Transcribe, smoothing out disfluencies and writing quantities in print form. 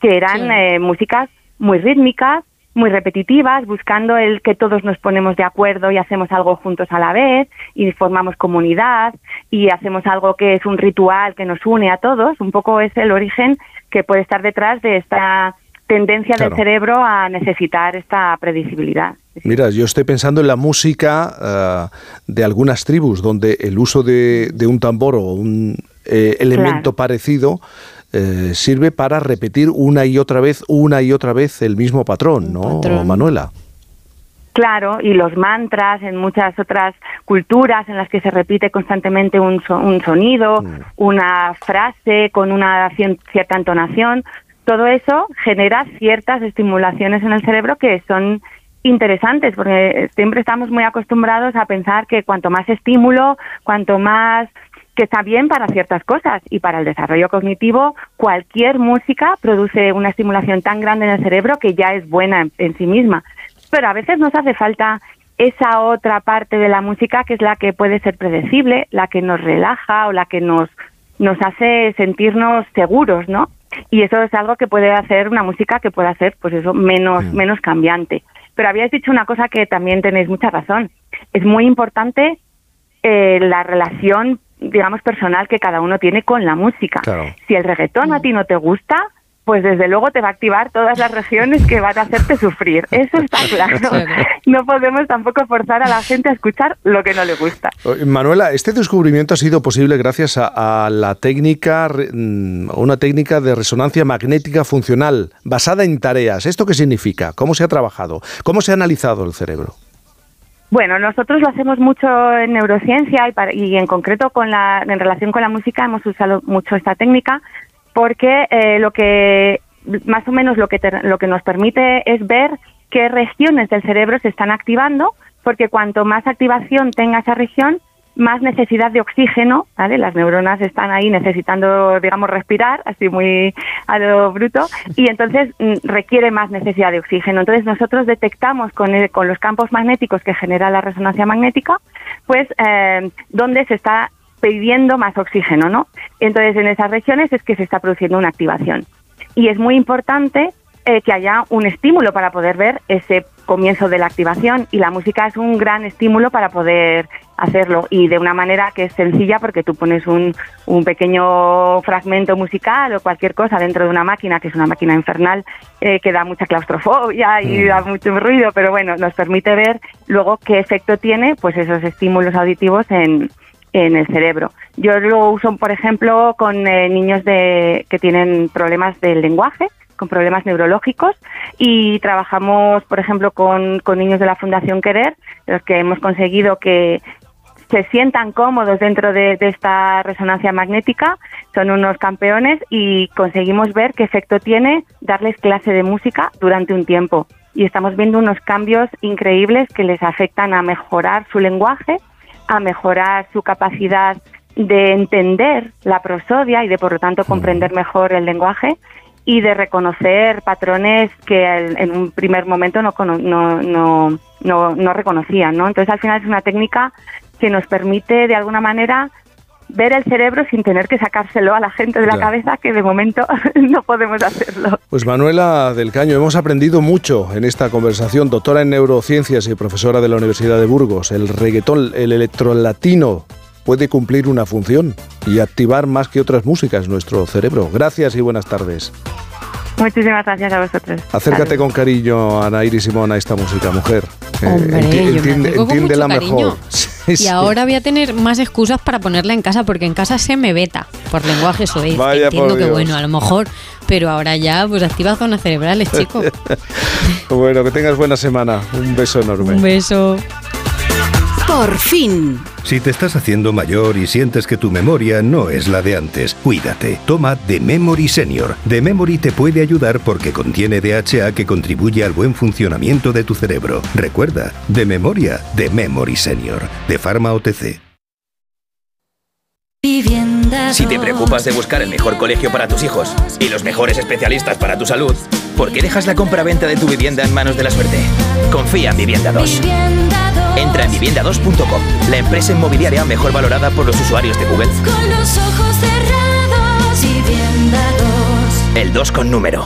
que eran músicas muy rítmicas, muy repetitivas, buscando el que todos nos ponemos de acuerdo y hacemos algo juntos a la vez y formamos comunidad y hacemos algo que es un ritual que nos une a todos. Un poco es el origen que puede estar detrás de esta tendencia del cerebro a necesitar esta predecibilidad. Mira, yo estoy pensando en la música de algunas tribus donde el uso de un tambor o un elemento parecido sirve para repetir una y otra vez el mismo patrón, ¿no, Manuela? Claro, y los mantras en muchas otras culturas en las que se repite constantemente un sonido, una frase con una cierta entonación, todo eso genera ciertas estimulaciones en el cerebro que son interesantes, porque siempre estamos muy acostumbrados a pensar que cuanto más estímulo, cuanto más, que está bien para ciertas cosas, y para el desarrollo cognitivo cualquier música produce una estimulación tan grande en el cerebro que ya es buena en sí misma. Pero a veces nos hace falta esa otra parte de la música que es la que puede ser predecible, la que nos relaja o la que nos hace sentirnos seguros, ¿no? Y eso es algo que puede hacer una música que pueda ser, pues eso, menos cambiante. Pero habíais dicho una cosa que también tenéis mucha razón. Es muy importante la relación, digamos, personal que cada uno tiene con la música. Claro. Si el reggaetón a ti no te gusta, pues desde luego te va a activar todas las regiones que van a hacerte sufrir. Eso está claro. No podemos tampoco forzar a la gente a escuchar lo que no le gusta. Manuela, este descubrimiento ha sido posible gracias a la técnica, una técnica de resonancia magnética funcional basada en tareas. ¿Esto qué significa? ¿Cómo se ha trabajado? ¿Cómo se ha analizado el cerebro? Bueno, nosotros lo hacemos mucho en neurociencia y en concreto en relación con la música hemos usado mucho esta técnica porque lo que más o menos lo que nos permite es ver qué regiones del cerebro se están activando, porque cuanto más activación tenga esa región, más necesidad de oxígeno, ¿vale? Las neuronas están ahí necesitando, digamos, respirar, así muy a lo bruto, y entonces requiere más necesidad de oxígeno. Entonces nosotros detectamos con los campos magnéticos que genera la resonancia magnética, pues dónde se está pidiendo más oxígeno, ¿no? Entonces en esas regiones es que se está produciendo una activación. Y es muy importante que haya un estímulo para poder ver ese comienzo de la activación, y la música es un gran estímulo para poder hacerlo, y de una manera que es sencilla, porque tú pones un pequeño fragmento musical o cualquier cosa dentro de una máquina, que es una máquina infernal, que da mucha claustrofobia y da mucho ruido, pero bueno, nos permite ver luego qué efecto tiene pues esos estímulos auditivos en el cerebro. Yo lo uso, por ejemplo, con niños que tienen problemas del lenguaje, con problemas neurológicos, y trabajamos, por ejemplo, con niños de la Fundación Querer, los que hemos conseguido que se sientan cómodos dentro de esta resonancia magnética. Son unos campeones y conseguimos ver qué efecto tiene darles clase de música durante un tiempo. Y estamos viendo unos cambios increíbles que les afectan a mejorar su lenguaje, a mejorar su capacidad de entender la prosodia y de, por lo tanto, comprender mejor el lenguaje, y de reconocer patrones que en un primer momento no reconocían, ¿no? Entonces, al final es una técnica que nos permite, de alguna manera, ver el cerebro sin tener que sacárselo a la gente de la cabeza, que de momento no podemos hacerlo. Pues Manuela del Caño, hemos aprendido mucho en esta conversación, doctora en neurociencias y profesora de la Universidad de Burgos. El reggaetón, el electrolatino, puede cumplir una función y activar más que otras músicas nuestro cerebro. Gracias y buenas tardes. Muchísimas gracias a vosotros. Acércate con cariño, Ana Iris Simón, a esta música, mujer. Hombre, entiéndela mejor. Y ahora voy a tener más excusas para ponerla en casa, porque en casa se me veta por lenguaje soez. Entiendo que, bueno, a lo mejor, pero ahora ya pues activa zonas cerebrales, chico. Bueno, que tengas buena semana. Un beso enorme. Un beso. Por fin. Si te estás haciendo mayor y sientes que tu memoria no es la de antes, cuídate. Toma The Memory Senior. The Memory te puede ayudar porque contiene DHA que contribuye al buen funcionamiento de tu cerebro. Recuerda, de memoria, The Memory Senior. De Pharma OTC. Si te preocupas de buscar el mejor colegio para tus hijos y los mejores especialistas para tu salud, ¿por qué dejas la compra-venta de tu vivienda en manos de la suerte? Confía en Vivienda 2. Entra en vivienda2.com, la empresa inmobiliaria mejor valorada por los usuarios de Google. Con los ojos cerrados, Vivienda 2. El 2 con número.